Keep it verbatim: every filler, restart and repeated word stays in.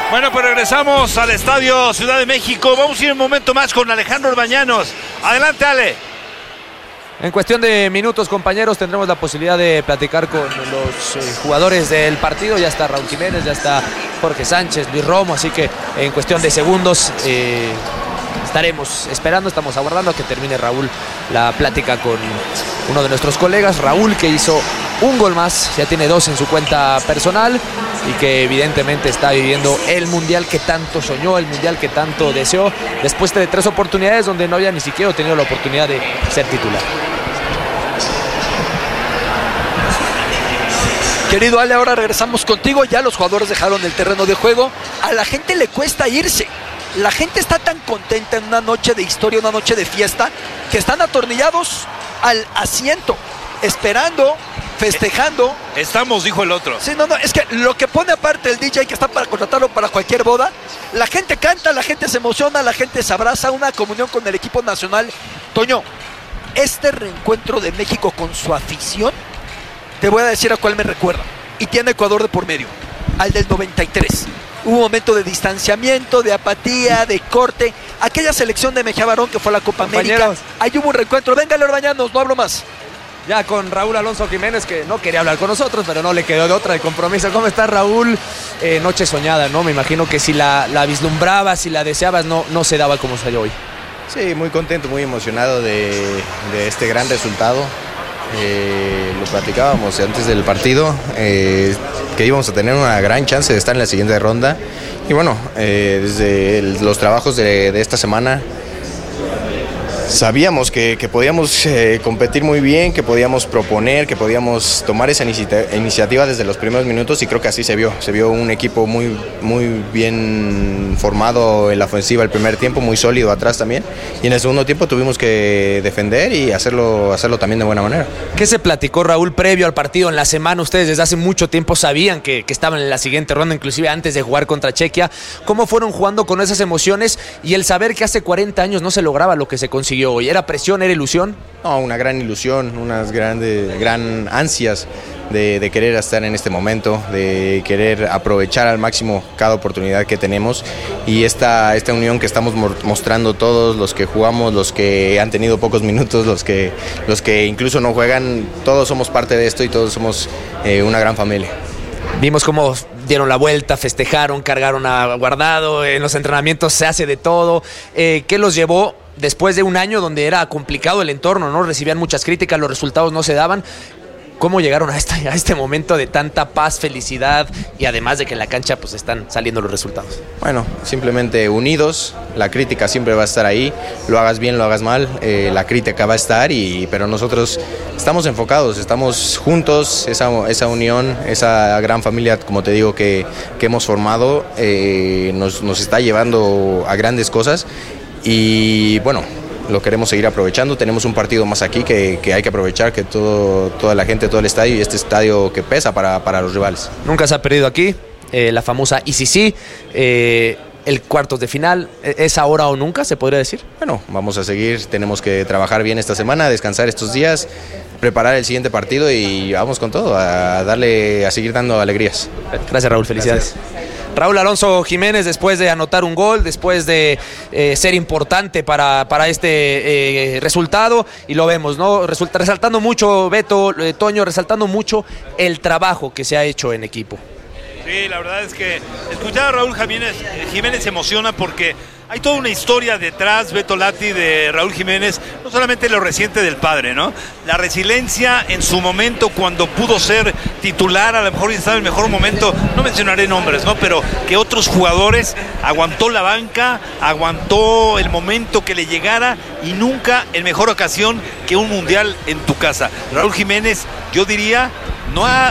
Bueno, pues regresamos al Estadio Ciudad de México. Vamos a ir un momento más con Alejandro Orbañanos. Adelante, Ale. En cuestión de minutos, compañeros, tendremos la posibilidad de platicar con los eh, jugadores del partido. Ya está Raúl Jiménez, ya está Jorge Sánchez, Luis Romo, así que en cuestión de segundos eh, estaremos esperando, estamos aguardando a que termine Raúl la plática con uno de nuestros colegas. Raúl, que hizo un gol más, ya tiene dos en su cuenta personal y que evidentemente está viviendo el mundial que tanto soñó, el mundial que tanto deseó, después de tres oportunidades donde no había ni siquiera tenido la oportunidad de ser titular. Querido Ale, ahora regresamos contigo. Ya los jugadores dejaron el terreno de juego. A la gente le cuesta irse. La gente está tan contenta en una noche de historia, una noche de fiesta, que están atornillados al asiento, esperando, festejando. Estamos, dijo el otro. Sí, no, no, es que lo que pone aparte el D J, que está para contratarlo para cualquier boda, la gente canta, la gente se emociona, la gente se abraza, una comunión con el equipo nacional. Toño, este reencuentro de México con su afición, te voy a decir a cuál me recuerda, y tiene Ecuador de por medio, al del noventa y tres. Hubo un momento de distanciamiento, de apatía, de corte. Aquella selección de Mejía Barón que fue a la Copa América. Ahí hubo un reencuentro. Véngale, Orbañanos, no hablo más. Ya con Raúl Alonso Jiménez, que no quería hablar con nosotros, pero no le quedó de otra de compromiso. ¿Cómo está, Raúl? Eh, noche soñada, ¿no? Me imagino que si la, la vislumbrabas, si la deseabas, no, no se daba como salió hoy. Sí, muy contento, muy emocionado de, de este gran resultado. Eh, lo platicábamos antes del partido, eh, que íbamos a tener una gran chance de estar en la siguiente ronda. Y bueno, eh, desde el, los trabajos de, de esta semana sabíamos que, que podíamos eh, competir muy bien, que podíamos proponer, que podíamos tomar esa inicia- iniciativa desde los primeros minutos, y creo que así se vio. Se vio un equipo muy, muy bien formado en la ofensiva el primer tiempo, muy sólido atrás también, y en el segundo tiempo tuvimos que defender y hacerlo, hacerlo también de buena manera. ¿Qué se platicó, Raúl, previo al partido en la semana? Ustedes desde hace mucho tiempo sabían que, que estaban en la siguiente ronda, inclusive antes de jugar contra Chequia. ¿Cómo fueron jugando con esas emociones y el saber que hace cuarenta años no se lograba lo que se consiguió hoy? ¿Era presión, era ilusión? No, una gran ilusión, unas grandes, gran ansias de, de querer estar en este momento, de querer aprovechar al máximo cada oportunidad que tenemos, y esta, esta unión que estamos mostrando todos, los que jugamos, los que han tenido pocos minutos, los que, los que incluso no juegan, todos somos parte de esto y todos somos eh, una gran familia. Vimos cómo dieron la vuelta, festejaron, cargaron a Guardado, en los entrenamientos se hace de todo. Eh, ¿Qué los llevó después de un año donde era complicado el entorno, ¿no? Recibían muchas críticas, los resultados no se daban? ¿Cómo llegaron a, esta, a este momento de tanta paz, felicidad, y además de que en la cancha pues están saliendo los resultados? Bueno, simplemente unidos. La crítica siempre va a estar ahí, lo hagas bien, lo hagas mal, eh, la crítica va a estar, y, pero nosotros estamos enfocados, estamos juntos. Esa, esa unión, esa gran familia, como te digo, que, que hemos formado, eh, nos, nos está llevando a grandes cosas, y bueno, lo queremos seguir aprovechando. Tenemos un partido más aquí que, que hay que aprovechar, que todo, toda la gente, todo el estadio, y este estadio que pesa para, para los rivales. Nunca se ha perdido aquí, eh, la famosa I C C, eh, el cuartos de final, ¿es ahora o nunca, se podría decir? Bueno, vamos a seguir, tenemos que trabajar bien esta semana, descansar estos días, preparar el siguiente partido, y vamos con todo, a darle, a seguir dando alegrías. Gracias, Raúl, felicidades. Gracias. Raúl Alonso Jiménez, después de anotar un gol, después de eh, ser importante para, para este eh, resultado, y lo vemos, ¿no? Resulta, resaltando mucho, Beto, eh, Toño, resaltando mucho el trabajo que se ha hecho en equipo. Sí, la verdad es que escuchar a Raúl Jiménez, Jiménez emociona, porque hay toda una historia detrás, Beto Lati, de Raúl Jiménez, no solamente lo reciente del padre, ¿no? La resiliencia en su momento cuando pudo ser titular, a lo mejor estaba en el mejor momento, no mencionaré nombres, ¿no? Pero que otros jugadores, aguantó la banca, aguantó el momento que le llegara, y nunca en mejor ocasión que un mundial en tu casa. Raúl Jiménez, yo diría, no ha